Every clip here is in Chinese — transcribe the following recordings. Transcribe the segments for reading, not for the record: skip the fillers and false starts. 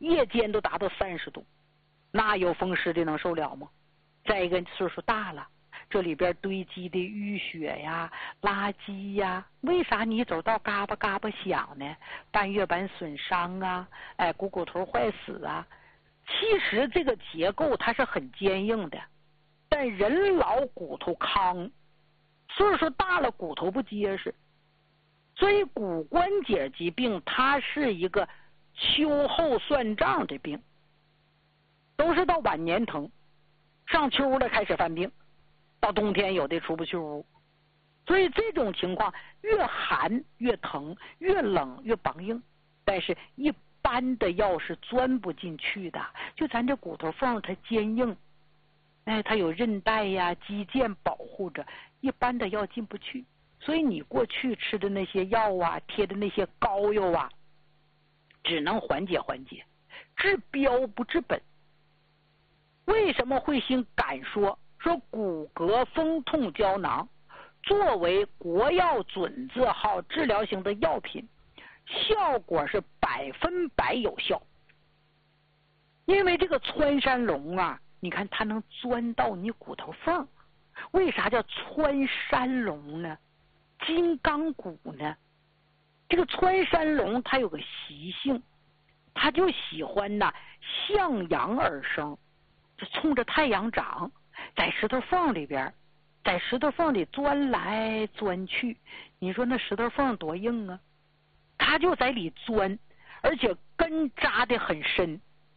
夜间都达到30度，那有风湿的能受了吗？再一个岁数大了，这里边堆积的淤血呀、垃圾呀，为啥你走道嘎巴嘎巴响呢？半月板损伤啊，骨头坏死啊。其实这个结构它是很坚硬的，但人老骨头糠，岁数大了骨头不结实，所以骨关节疾病它是一个秋后算账的病，都是到晚年疼，上秋了开始犯病，到冬天有的出不去屋。所以这种情况越寒越疼，越冷越绑硬，但是一般的药是钻不进去的，就咱这骨头缝它坚硬，它有韧带呀、肌腱保护着，一般的药进不去。所以你过去吃的那些药啊，贴的那些膏药啊，只能缓解缓解，治标不治本。为什么会兴敢说骨骼风痛胶囊作为国药准字号治疗型的药品，效果是100%有效？因为这个穿山龙啊，你看它能钻到你骨头缝。为啥叫穿山龙呢？金刚骨呢？这个穿山龙它有个习性，它就喜欢向阳而生，就冲着太阳长，在石头缝里边，在石头缝里钻来钻去。你说那石头缝多硬啊，它就在里钻，而且根扎得很深，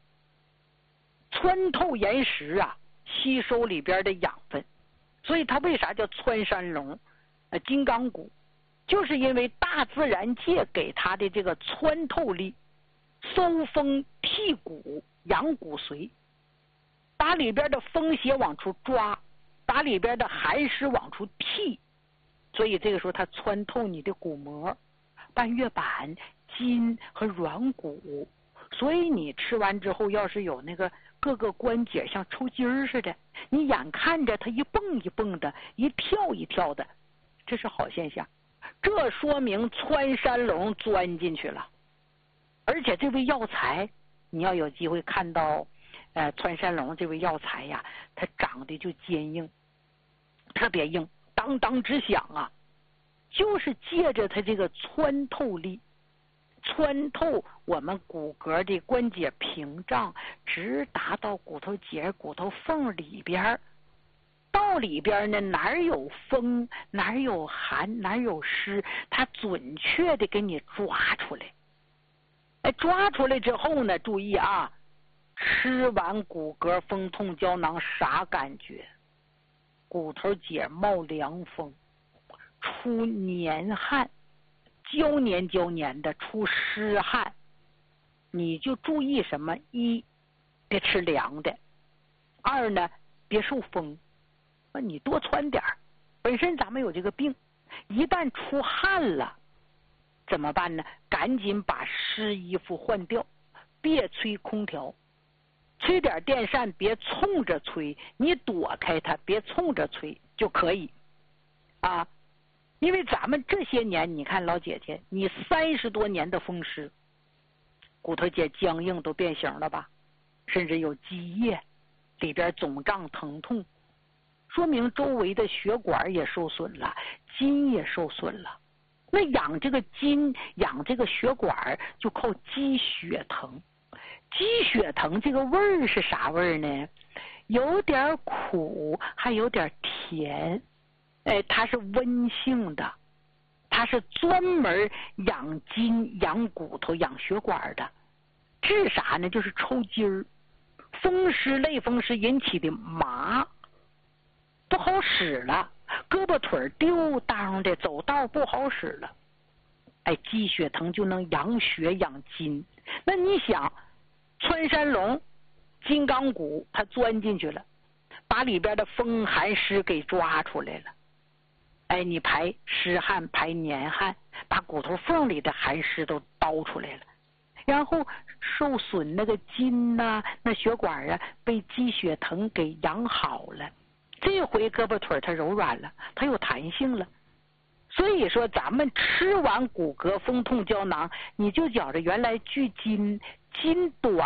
穿透岩石啊，吸收里边的养分。所以它为啥叫穿山龙金刚骨，就是因为大自然界给它的这个穿透力，收风辟骨养骨髓，把里边的风邪往出抓，把里边的寒湿往出剔。所以这个时候它穿透你的骨膜、半月板、筋和软骨。所以你吃完之后，要是有那个各个关节像抽筋儿似的，你眼看着它一蹦一蹦的，一跳一跳的，这是好现象。这说明穿山龙钻进去了。而且这位药材，你要有机会看到穿山龙这位药材呀，它长得就坚硬，特别硬，当当直响啊，就是借着它这个穿透力，穿透我们骨骼的关节屏障，直达到骨头节、骨头缝里边。到里边呢，哪儿有风，哪儿有寒，哪儿有湿，它准确的给你抓出来。抓出来之后呢，注意啊，吃完骨骼风痛胶囊啥感觉？骨头节冒凉风，出黏汗，胶黏胶黏的，出湿汗。你就注意什么？一，别吃凉的；二呢，别受风。你多穿点儿，本身咱们有这个病，一旦出汗了怎么办呢？赶紧把湿衣服换掉，别吹空调，吹点电扇，别冲着吹，你躲开它，别冲着吹就可以啊。因为咱们这些年，你看老姐姐，你30多年的风湿，骨头节僵硬都变形了吧，甚至有积液，里边肿胀疼痛，说明周围的血管也受损了，筋也受损了。那养这个筋，养这个血管，就靠积血藤。积血藤这个味儿是啥味儿呢？有点苦，还有点甜。它是温性的，它是专门养筋、养骨头、养血管的。治啥呢？就是抽筋儿，风湿、类风湿引起的麻不好使了，胳膊腿丢当的，走道不好使了。积血藤就能养血养筋。那你想，穿山龙、金刚骨，它钻进去了，把里边的风寒湿给抓出来了。你排湿汗，排黏汗，把骨头缝里的寒湿都叨出来了。然后受损那个筋呐、那血管啊，被积血藤给养好了。这回胳膊腿它柔软了，它有弹性了。所以说咱们吃完骨骼风痛胶囊，你就觉着原来距筋短